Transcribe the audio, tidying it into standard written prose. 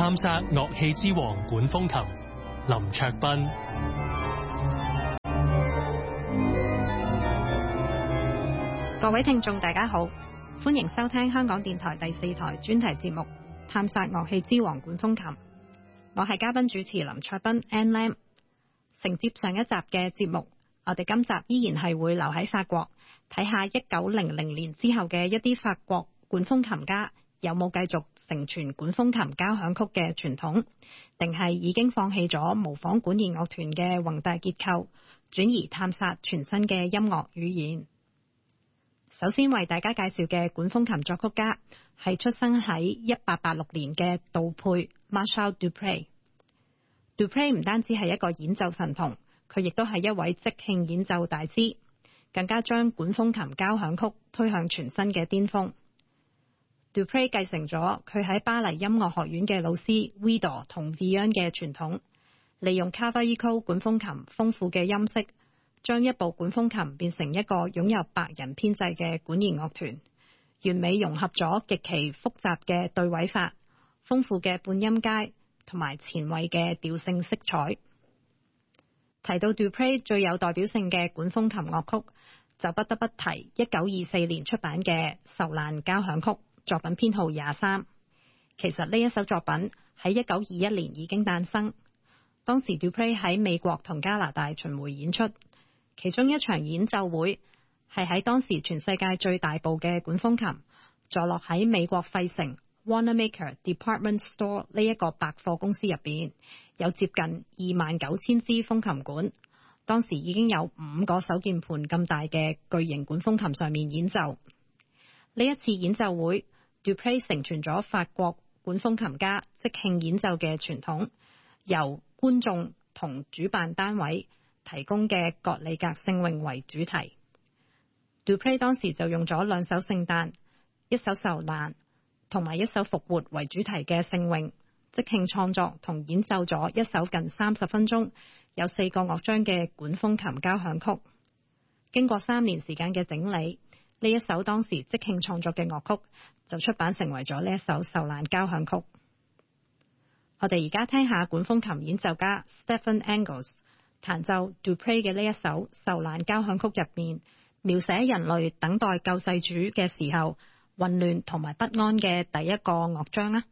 探索樂器之王管風琴林卓斌。 各位聽眾大家好，歡迎收聽香港電台第4台專題節目《探索樂器之王管風琴》。我係嘉賓主持林卓斌 Ann Lam。承接上一集嘅節目，我哋今集依然係會留喺法國，睇下1900年之後嘅一啲法國管風琴家有冇繼續承傳管風琴交響曲嘅傳統，定係已經放棄咗模仿管弦樂團嘅宏大結構，轉而探索全新嘅音樂語言。首先為大家介紹嘅管風琴作曲家係出生喺1886年嘅杜佩 Marshall Dupré。Dupré 唔單止係一個演奏神童，佢亦都係一位即興演奏大師，更加將管風琴交響曲推向全新嘅巔峰。Dupré 繼承咗佢喺巴黎音樂學院嘅老師 Widor 同 Vian 嘅傳統，利用 Cavaillé 管風琴豐富嘅音色，將一部管風琴變成一個擁有白人編制嘅管弦樂團，完美融合咗極其複雜嘅對位法、豐富嘅半音階同埋前衛嘅調性色彩。提到 Dupré 最有代表性嘅管風琴樂曲，就不得不提1924年出版嘅《受難交響曲》，作品編號23。其實呢一首作品喺1921年已經誕生，當時 Dupré 喺美國同加拿大巡迴演出。其中一場演奏會係喺當時全世界最大部嘅管風琴坐落喺美國費城 Wanamaker Department Store 呢一個百貨公司入邊，有接近29000支風琴管。當時已經有5個手鍵盤咁大嘅巨型管風琴上面演奏。呢一次演奏會 Dupré 承傳咗法國管風琴家即興演奏嘅傳統，由觀眾同主辦單位提供嘅葛里格聖詠為主題。Dupré 當時就用咗2首聖誕、1首受難同埋1首復活為主題嘅聖詠，即興創作同演奏咗一首近30分鐘、有4個樂章嘅管風琴交響曲。經過3年時間嘅整理，呢一首當時即興創作嘅樂曲就出版成為咗呢一首受難交響曲。我哋而家聽下管風琴演奏家 Stephen Angus彈奏 Dupré 嘅呢一首受難交響曲入面，描寫人類等待救世主嘅時候混亂同埋不安嘅第一個樂章啦。